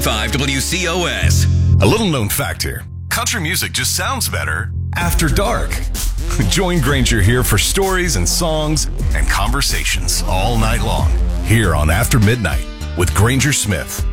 5 WCOS. A little known fact here. Country music just sounds better after dark. Join Granger here for stories and songs and conversations all night long here on After Midnight with Granger Smith.